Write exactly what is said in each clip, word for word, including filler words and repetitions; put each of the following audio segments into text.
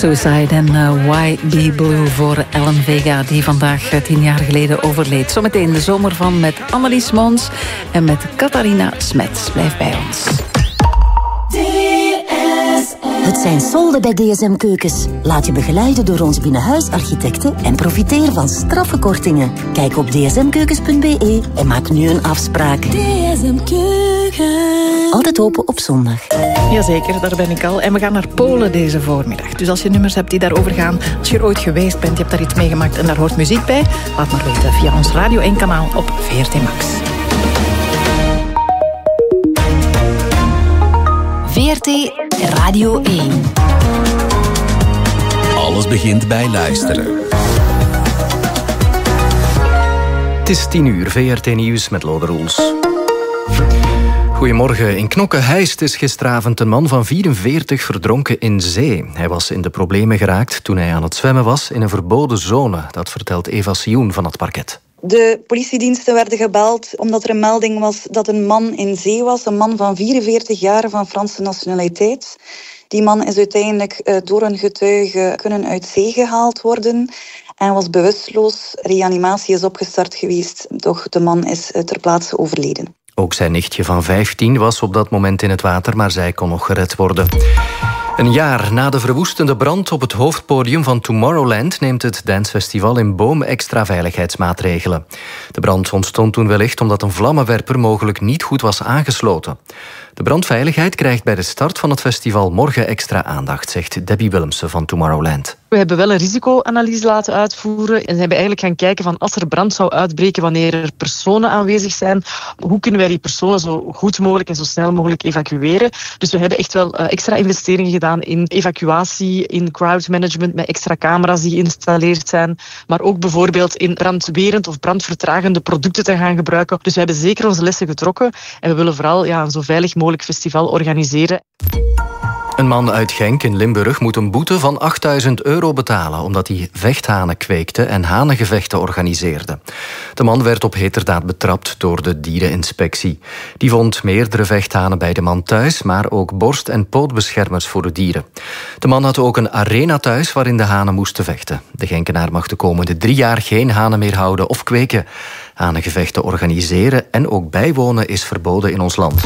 Suicide en uh, Why Be Blue voor Ellen Vega, die vandaag uh, tien jaar geleden overleed. Zometeen de zomer van met Annelies Mons en met Catharina Smets. Blijf bij ons. Het zijn solden bij D S M Keukens. Laat je begeleiden door ons binnenhuisarchitecten en profiteer van straffe kortingen. Kijk op d s m keukens punt b e en maak nu een afspraak. D S M Keukens. Altijd open op zondag. Jazeker, daar ben ik al. En we gaan naar Polen deze voormiddag. Dus als je nummers hebt die daarover gaan, als je er ooit geweest bent, je hebt daar iets meegemaakt en daar hoort muziek bij, laat maar weten via ons Radio één kanaal op V R T Max. V R T Radio één. Alles begint bij luisteren. Het is tien uur, V R T Nieuws met Lode Roels. Goedemorgen. In Knokke-Heist is gisteravond een man van vierenveertig verdronken in zee. Hij was in de problemen geraakt toen hij aan het zwemmen was in een verboden zone. Dat vertelt Eva Sioen van het parket. De politiediensten werden gebeld omdat er een melding was dat een man in zee was. Een man van vierenveertig jaar van Franse nationaliteit. Die man is uiteindelijk door een getuige kunnen uit zee gehaald worden en was bewusteloos. Reanimatie is opgestart geweest, doch de man is ter plaatse overleden. Ook zijn nichtje van vijftien was op dat moment in het water, maar zij kon nog gered worden. Een jaar na de verwoestende brand op het hoofdpodium van Tomorrowland neemt het dancefestival in Boom extra veiligheidsmaatregelen. De brand ontstond toen wellicht omdat een vlammenwerper mogelijk niet goed was aangesloten. De brandveiligheid krijgt bij de start van het festival morgen extra aandacht, zegt Debbie Willemsen van Tomorrowland. We hebben wel een risicoanalyse laten uitvoeren en hebben eigenlijk gaan kijken van als er brand zou uitbreken wanneer er personen aanwezig zijn, hoe kunnen wij die personen zo goed mogelijk en zo snel mogelijk evacueren. Dus we hebben echt wel extra investeringen gedaan in evacuatie, in crowdmanagement met extra camera's die geïnstalleerd zijn, maar ook bijvoorbeeld in brandwerend of brandvertragende producten te gaan gebruiken. Dus we hebben zeker onze lessen getrokken en we willen vooral ja, een zo veilig mogelijk festival organiseren. Een man uit Genk in Limburg moet een boete van achtduizend euro betalen omdat hij vechthanen kweekte en hanengevechten organiseerde. De man werd op heterdaad betrapt door de diereninspectie. Die vond meerdere vechthanen bij de man thuis, maar ook borst- en pootbeschermers voor de dieren. De man had ook een arena thuis waarin de hanen moesten vechten. De Genkenaar mag de komende drie jaar geen hanen meer houden of kweken. Hanengevechten organiseren en ook bijwonen is verboden in ons land.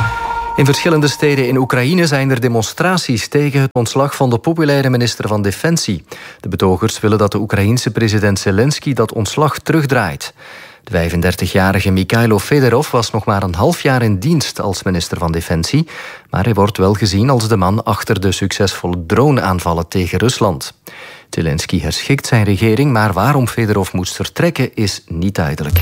In verschillende steden in Oekraïne zijn er demonstraties tegen het ontslag van de populaire minister van Defensie. De betogers willen dat de Oekraïense president Zelensky dat ontslag terugdraait. De vijfendertigjarige Mikhailo Fedorov was nog maar een half jaar in dienst als minister van Defensie, maar hij wordt wel gezien als de man achter de succesvolle droneaanvallen tegen Rusland. Zelensky herschikt zijn regering, maar waarom Fedorov moest vertrekken is niet duidelijk.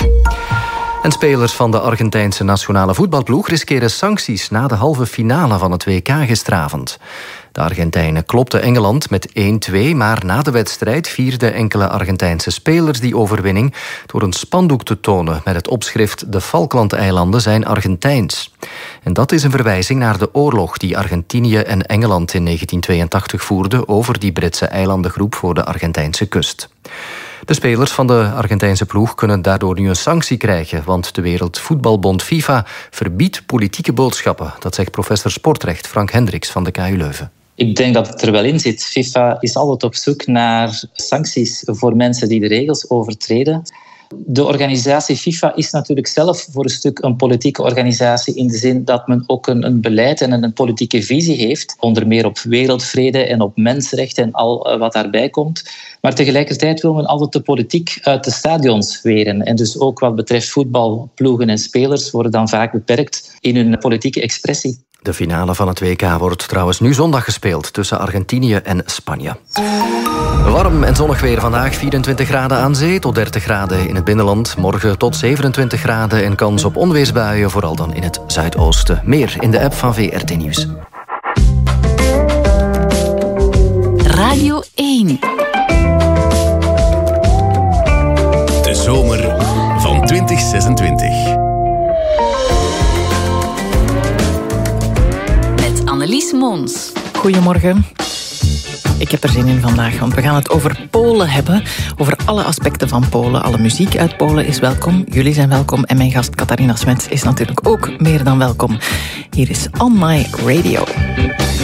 En spelers van de Argentijnse nationale voetbalploeg riskeren sancties na de halve finale van het W K gisteravond. De Argentijnen klopten Engeland met één twee, maar na de wedstrijd vierden enkele Argentijnse spelers die overwinning door een spandoek te tonen met het opschrift "De Falklandeilanden zijn Argentijns". En dat is een verwijzing naar de oorlog die Argentinië en Engeland in negentien tweeëntachtig voerden over die Britse eilandengroep voor de Argentijnse kust. De spelers van de Argentijnse ploeg kunnen daardoor nu een sanctie krijgen, want de Wereldvoetbalbond FIFA verbiedt politieke boodschappen. Dat zegt professor sportrecht Frank Hendricks van de K U Leuven. Ik denk dat het er wel in zit. FIFA is altijd op zoek naar sancties voor mensen die de regels overtreden. De organisatie FIFA is natuurlijk zelf voor een stuk een politieke organisatie in de zin dat men ook een, een beleid en een politieke visie heeft, onder meer op wereldvrede en op mensenrechten en al wat daarbij komt. Maar tegelijkertijd wil men altijd de politiek uit de stadions weren. En dus ook wat betreft voetbal, ploegen en spelers worden dan vaak beperkt in hun politieke expressie. De finale van het W K wordt trouwens nu zondag gespeeld tussen Argentinië en Spanje. Warm en zonnig weer vandaag, vierentwintig graden aan zee tot dertig graden in het binnenland. Morgen tot zevenentwintig graden en kans op onweersbuien, vooral dan in het zuidoosten. Meer in de app van V R T Nieuws. Radio één. De zomer van twintig zesentwintig. Annelies Mons. Goedemorgen. Ik heb er zin in vandaag, want we gaan het over Polen hebben. Over alle aspecten van Polen. Alle muziek uit Polen is welkom. Jullie zijn welkom. En mijn gast Catharina Smets is natuurlijk ook meer dan welkom. Hier is On My Radio.